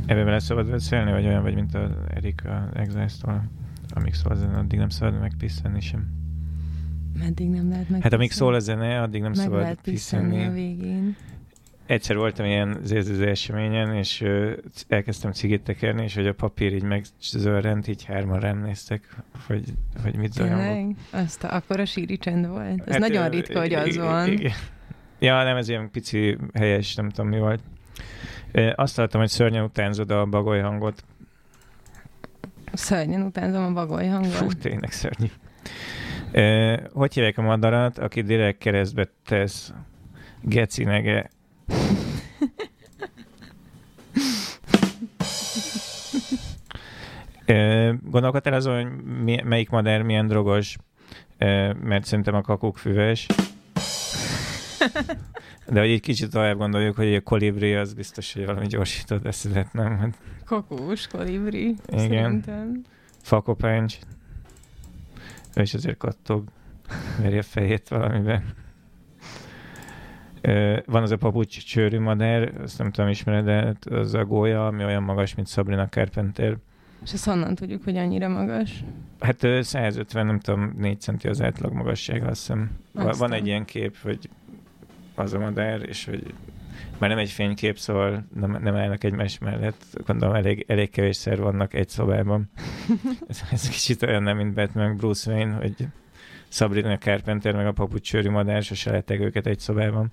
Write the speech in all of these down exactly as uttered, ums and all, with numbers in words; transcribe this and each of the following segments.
Ebben bele szabad beszélni, vagy olyan vagy, mint az Erik az Exiles-tól? Amíg szól a zene, addig nem szabad megpiszenni sem. Meddig nem lehet megpiszenni? Hát amíg szól a zene, addig nem meg szabad lehet piszenni a végén. Egyszer voltam ilyen zézőző eseményen, és uh, elkezdtem cigit tekerni, és hogy a papír így megzörrent, így hárman rám néztek, hogy, hogy mit zajongok. Azt a, akkor a síri csend volt. Ez hát, nagyon uh, ritka, hogy az igen, van. Igen. Ja, nem, ez ilyen pici helyes, nem tudom mi volt. Uh, azt hallottam, hogy szörnyen utánzod a bagoly hangot. Szörnyen utánzom a bagoly hangot? Fú, tényleg szörnyű. Uh, hogy hívják a madarat, aki direkt keresztbe tesz geci nege? uh, gondolkodtál azon, hogy mi, melyik madár milyen drogos, uh, mert szerintem a kakuk füves. De hogy egy kicsit tovább gondoljuk, hogy a kolibri az biztos, hogy valami gyorsított eszület, nem? Kokós kolibri, igen. Szerintem. Fakopáncs. Ő is azért kattog. Veri a fejét valamiben. Van az a papucs csőrű madár, azt nem tudom ismered, de az a gólya, ami olyan magas, mint Sabrina Carpenter. És ezt honnan tudjuk, hogy annyira magas? Hát száz ötven, nem tudom, négy centi az átlag magassága, azt hiszem. Aztán. Van egy ilyen kép, hogy az a madár, és hogy már nem egy fénykép, szóval nem, nem állnak egymás mellett. Gondolom, elég, elég kevésszer vannak egy szobában. ez, ez kicsit olyan nem, mint Batman, Bruce Wayne, hogy Sabrina Carpenter meg a papucsőrű madár, sose lettek őket egy szobában.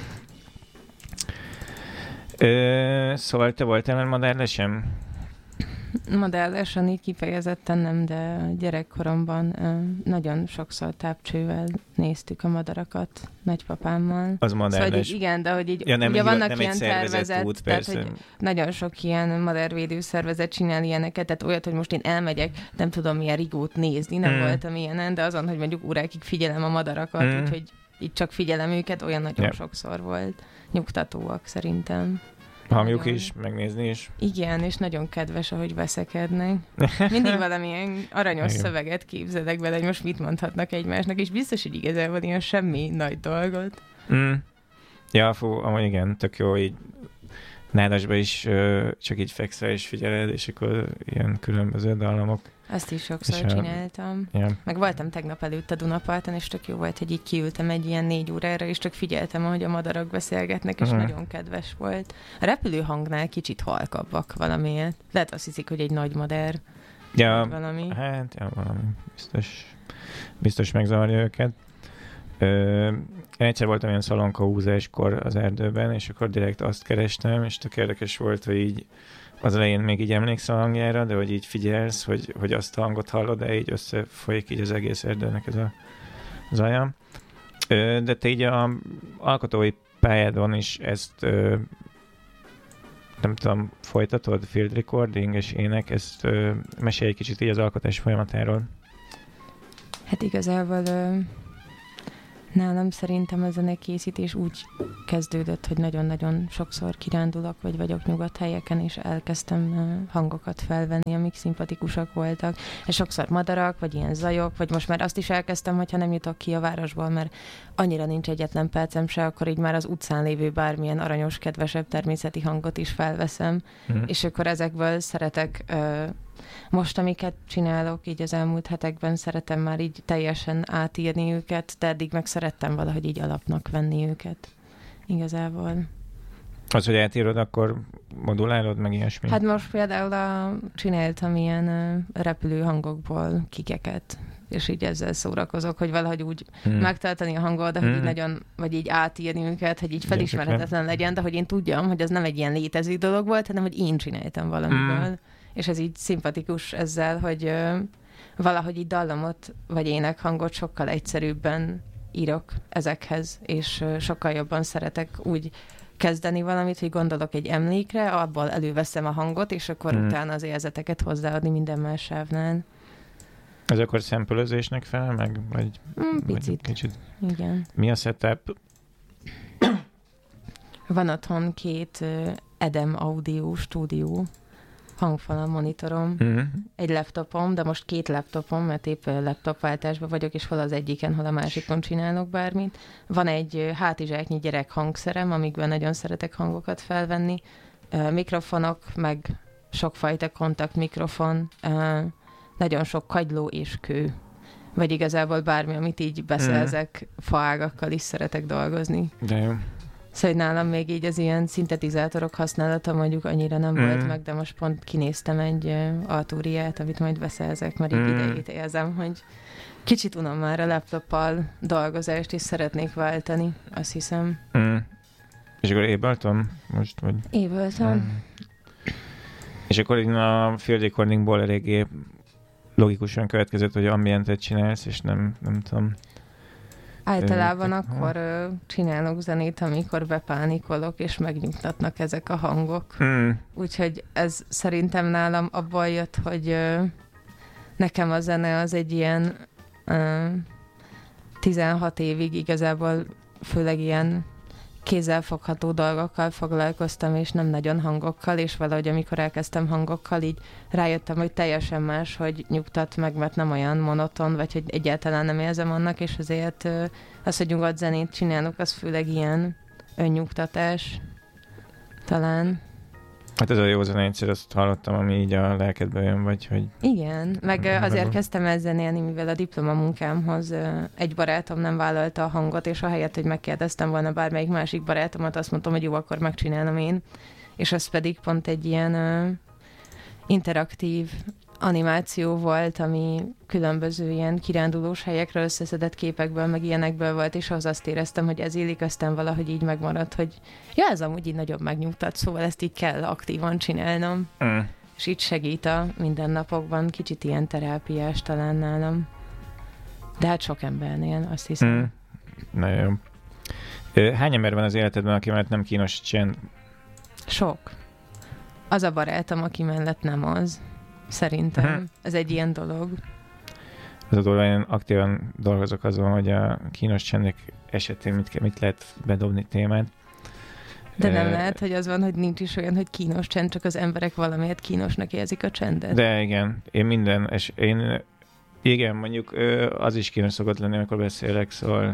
Ö, szóval te voltál már madárlesen? Madárlesen így kifejezetten nem, de gyerekkoromban nagyon sokszor tápcsővel néztük a madarakat nagypapámmal. Az madárles. Szóval, igen, de hogy így ja, nem, ugye vannak nem ilyen tervezet, út, tehát hogy nagyon sok ilyen madárvédő szervezet csinál ilyeneket, tehát olyat, hogy most én elmegyek, nem tudom milyen rigót nézni, nem mm. voltam ilyenen, de azon, hogy mondjuk órákig figyelem a madarakat, mm. úgyhogy így csak figyelem őket, olyan nagyon yeah. sokszor volt. Nyugtatóak szerintem. Hangjuk nagyon... is, megnézni is. Igen, és nagyon kedves, ahogy veszekednek. Mindig valamilyen aranyos igen. szöveget képzelek bele, hogy most mit mondhatnak egymásnak, és biztos, hogy igazából ilyen semmi nagy dolgot. Mm. Ja, fú, amúgy igen, tök jó, így nádasba is ö, csak így fekszel és figyeled, és akkor ilyen különböző dallamok. Azt is sokszor és csináltam. A... Yeah. Meg voltam tegnap előtt a Dunaparton, és tök jó volt, hogy így kiültem egy ilyen négy órára, és csak figyeltem, ahogy a madarak beszélgetnek, és uh-huh. nagyon kedves volt. A repülőhangnál kicsit halkabbak valamiért. Lehet azt hiszik, hogy egy nagy madár. Ja, valami. Hát, ja, valami. Biztos, biztos megzavarja őket. Ö, én egyszer voltam ilyen szalonkahúzáskor az erdőben, és akkor direkt azt kerestem, és tök érdekes volt, hogy így az elején még így emlékszel a hangjára, de hogy így figyelsz, hogy, hogy azt a hangot hallod, de így összefolyik így az egész erdőnek ez a zaja. De te így a alkotói pályádon is ezt nem tudom, folytatod, field recording és ének, ezt mesélj egy kicsit így az alkotás folyamatáról. Hát igazából nálam szerintem a zenekészítés úgy kezdődött, hogy nagyon-nagyon sokszor kirándulok, vagy vagyok nyugodt helyeken, és elkezdtem hangokat felvenni, amik szimpatikusak voltak. És sokszor madarak, vagy ilyen zajok, vagy most már azt is elkezdtem, hogyha nem jutok ki a városból, mert annyira nincs egyetlen percem se, akkor így már az utcán lévő bármilyen aranyos, kedvesebb természeti hangot is felveszem. Mm. És akkor ezekből szeretek... Most, amiket csinálok, így az elmúlt hetekben szeretem már így teljesen átírni őket, de eddig meg szerettem valahogy így alapnak venni őket. Igazából. Az, hogy átírod, akkor modulálod, meg ilyesmi? Hát most például a, csináltam ilyen uh, repülőhangokból kikeket, és így ezzel szórakozok, hogy valahogy úgy hmm. megtartani a hangot, de hogy hmm. így nagyon, vagy így átírni őket, hogy így felismerhetetlen legyen, de hogy én tudjam, hogy az nem egy ilyen létező dolog volt, hanem hogy én csináltam valamiből. Hmm. És ez így szimpatikus ezzel, hogy ö, valahogy így dallamot vagy énekhangot sokkal egyszerűbben írok ezekhez, és ö, sokkal jobban szeretek úgy kezdeni valamit, hogy gondolok egy emlékre, abból előveszem a hangot, és akkor hmm. utána az érzeteket hozzáadni minden más sávnál. Ez akkor szempölözésnek felel meg? Vagy, mm, picit. Vagy kicsit? Igen. Mi a setup? Van otthon két uh, Edem Audio stúdió, hangfal a monitorom, mm-hmm. egy laptopom, de most két laptopom, mert épp laptopváltásban vagyok, és hol az egyiken, hol a másikon csinálok bármit. Van egy hátizsáknyi gyerek hangszerem, amikben nagyon szeretek hangokat felvenni, uh, mikrofonok, meg sokfajta kontaktmikrofon, uh, nagyon sok kagyló és kő. Vagy igazából bármi, amit így beszerzek, mm. faágakkal is szeretek dolgozni. De jó. Szóval nálam még így az ilyen szintetizátorok használata mondjuk annyira nem mm. volt meg, de most pont kinéztem egy uh, Arturiát, amit majd beszerzek, mert így mm. idejét érzem, hogy kicsit unom már a laptoppal dolgozást, és szeretnék váltani, azt hiszem. Mm. És akkor Ableton most, vagy? Ableton. Mm. És akkor így a field recordingból eléggé logikusan következett, hogy ambientet csinálsz, és nem, nem tudom... Általában akkor ha. csinálok zenét, amikor bepánikolok, és megnyugtatnak ezek a hangok. Mm. Úgyhogy ez szerintem nálam abból jött, hogy nekem a zene az egy ilyen tizenhat évig igazából főleg ilyen kézzelfogható dolgokkal foglalkoztam, és nem nagyon hangokkal, és valahogy amikor elkezdtem hangokkal, így rájöttem, hogy teljesen más, hogy nyugtat meg, mert nem olyan monoton, vagy hogy egyáltalán nem érzem annak, és azért az, hogy nyugodt zenét csinálok, az főleg ilyen önnyugtatás talán. Hát ez a jó zene, egyszer azt hallottam, ami így a lelkedbe jön, vagy hogy... Igen, meg azért kezdtem el zenélni, mivel a diplomamunkámhoz egy barátom nem vállalta a hangot, és ahelyett, hogy megkérdeztem volna bármelyik másik barátomat, azt mondtam, hogy jó, akkor megcsinálom én. És az pedig pont egy ilyen uh, interaktív animáció volt, ami különböző ilyen kirándulós helyekről összeszedett képekből, meg ilyenekből volt, és ahhoz azt éreztem, hogy ez illik, aztán valahogy így megmaradt, hogy ja, ez amúgy így nagyobb megnyugtat, szóval ezt így kell aktívan csinálnom. Mm. És így segít a mindennapokban, kicsit ilyen terápiás talán nálam. De hát sok embernél, azt hiszem. Mm. Nagyon jó. Hány ember van az életedben, aki mellett nem kínos csend? Sok. Az a barátom, aki mellett nem az. Szerintem. Uh-huh. Ez egy ilyen dolog. Az a dolog, én aktívan dolgozok azon, hogy a kínos csendek esetén mit, mit lehet bedobni témát. De nem uh, lehet, hogy az van, hogy nincs is olyan, hogy kínos csend, csak az emberek valamiért kínosnak érzik a csendet. De igen, én minden, és én igen, mondjuk az is kínos szokott lenni, amikor beszélek, szóval...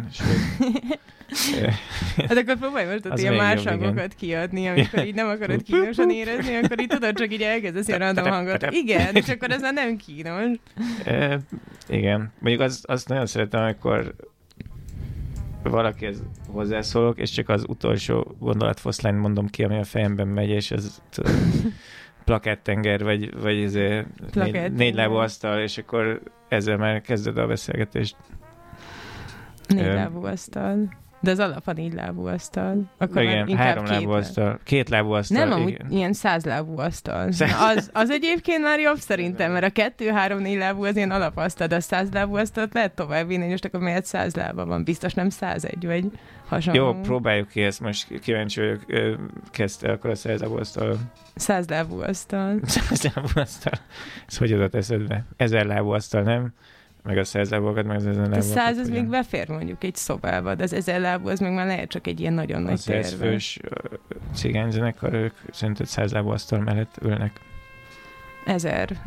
Hát akkor próbálj most ott ilyen más hangokat kiadni, amikor így nem akarod kínosan érezni, akkor így tudod, csak így elkezdesz ilyen random hangot. Igen, és akkor ez már nem kínos. E, igen. Mondjuk azt, azt nagyon szeretem, amikor valakihez hozzászólok, és csak az utolsó gondolatfoszlányt mondom ki, ami a fejemben megy, és az plakáttenger, vagy, vagy ez négy, négy lábú asztal, és akkor ezzel már kezded a beszélgetést. Négy lábú asztal. De az alap a négy lábú asztal. Akkor igen, három lábú asztal. Két lábú asztal. Nem, amúgy igen. Ilyen száz lábú asztal. Az, az egyébként már jobb szerintem, mert a kettő, három, négy lábú az ilyen alapasztal, de a száz lábú asztalt lehet tovább vinni, és akkor miért száz lába van? Biztos nem százegy, vagy hasonló. Jó, próbáljuk ki ezt, most kíváncsi vagyok. Kezdte akkor a száz lábú asztal. Száz lábú asztal. Száz lábú asztal. Ez hogy adott eszedbe? Ezer lábú asztal, nem? Meg a száz lábúakat, meg az ezer lábúakat. A száz az még befér mondjuk egy szobába, de az ezer lábú az még már lehet csak egy ilyen nagyon nagy térben. A százfős cigányzenekar, ők szerinted száz lábú asztal mellett ülnek. Ezer.